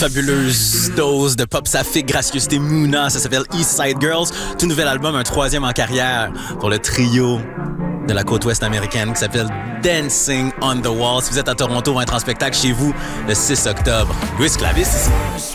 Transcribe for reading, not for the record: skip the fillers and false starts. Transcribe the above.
fabuleuse dose de pop saphique, gracieuseté Moona. Ça s'appelle East Side Girls. Tout nouvel album, un troisième en carrière pour le trio de la côte ouest américaine qui s'appelle Dancing on the Wall. Si vous êtes à Toronto, on va être en spectacle chez vous le 6 octobre. Louis Clavis.